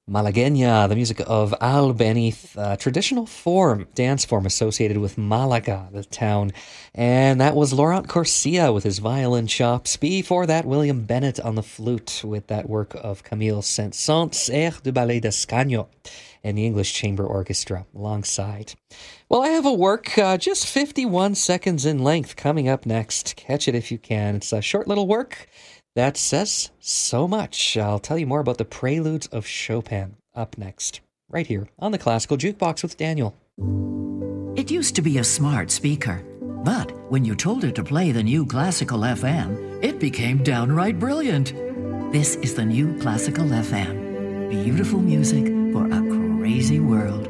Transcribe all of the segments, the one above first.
Malagueña, the music of Albéniz, traditional dance form associated with Malaga, the town. And that was Laurent Corsia with his violin chops. Before that, William Bennett on the flute with that work of Camille Saint-Saëns, Air du Ballet d'Ascagno, and the English Chamber Orchestra alongside. Well, I have a work just 51 seconds in length coming up next. Catch it if you can. It's a short little work that says so much. I'll tell you more about the Preludes of Chopin up next, right here on the Classical Jukebox with Daniel. It used to be a smart speaker, but when you told it to play the new Classical FM, it became downright brilliant. This is the new Classical FM. Beautiful music for a crazy world.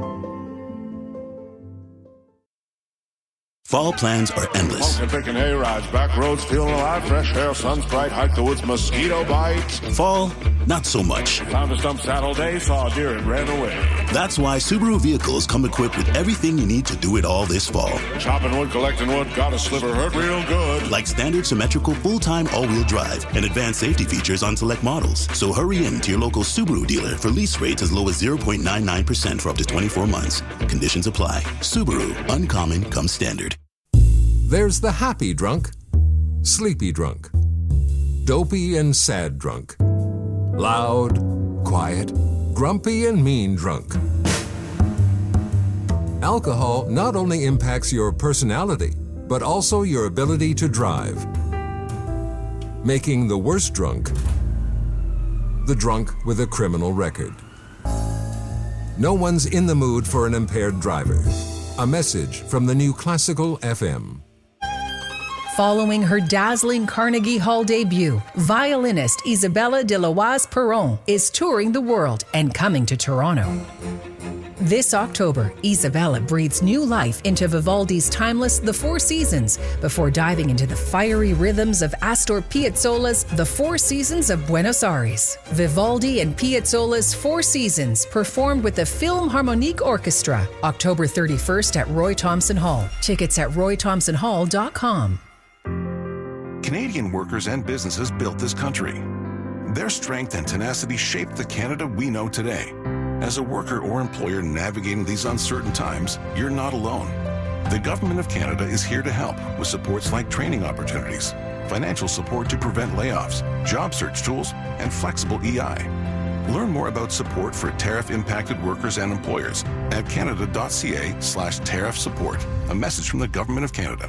Fall plans are endless. Smoking, picking hay rides, back roads, feeling alive, fresh air, sun's bright, hike the woods, mosquito bites. Fall, not so much. Found a stump saddle day, saw a deer and ran away. That's why Subaru vehicles come equipped with everything you need to do it all this fall. Chopping wood, collecting wood, got a sliver, hurt real good. Like standard symmetrical full-time all-wheel drive and advanced safety features on select models. So hurry in to your local Subaru dealer for lease rates as low as 0.99% for up to 24 months. Conditions apply. Subaru, uncommon comes standard. There's the happy drunk, sleepy drunk, dopey and sad drunk, loud, quiet, grumpy and mean drunk. Alcohol not only impacts your personality, but also your ability to drive, making the worst drunk the drunk with a criminal record. No one's in the mood for an impaired driver. A message from the new Classical FM. Following her dazzling Carnegie Hall debut, violinist Isabella de Loise Perron is touring the world and coming to Toronto. This October, Isabella breathes new life into Vivaldi's timeless The Four Seasons before diving into the fiery rhythms of Astor Piazzolla's The Four Seasons of Buenos Aires. Vivaldi and Piazzolla's Four Seasons performed with the Philharmonic Orchestra, October 31st at Roy Thomson Hall. Tickets at roythomsonhall.com. Canadian workers and businesses built this country. Their strength and tenacity shaped the Canada we know today. As a worker or employer navigating these uncertain times, you're not alone. The Government of Canada is here to help with supports like training opportunities, financial support to prevent layoffs, job search tools, and flexible EI. Learn more about support for tariff-impacted workers and employers at canada.ca/tariff support. A message from the Government of Canada.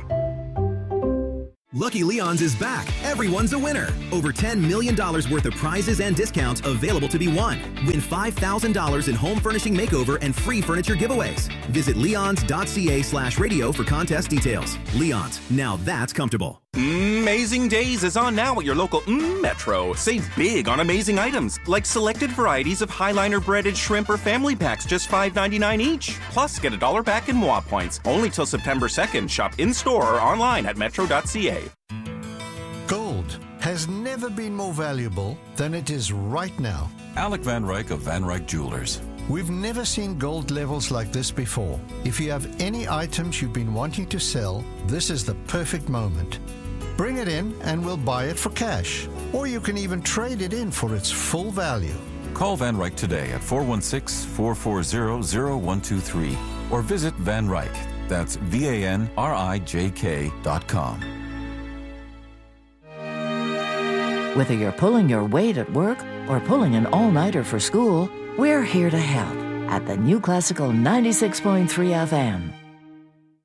Lucky Leon's is back. Everyone's a winner. Over $10 million worth of prizes and discounts available to be won. Win $5,000 in home furnishing makeover and free furniture giveaways. Visit leons.ca/radio for contest details. Leon's, now that's comfortable. Amazing Days is on now at your local Metro. Save big on amazing items, like selected varieties of Highliner breaded shrimp or family packs, just $5.99 each. Plus, get $1 back in MOA points. Only till September 2nd. Shop in-store or online at metro.ca. Gold has never been more valuable than it is right now. Alec Van Ryk of Van Ryk Jewelers. We've never seen gold levels like this before. If you have any items you've been wanting to sell, this is the perfect moment. Bring it in and we'll buy it for cash. Or you can even trade it in for its full value. Call Van Ryk today at 416-440-0123 or visit Van Ryk. That's VANRIJK.com. Whether you're pulling your weight at work or pulling an all-nighter for school, we're here to help at the new Classical 96.3 FM.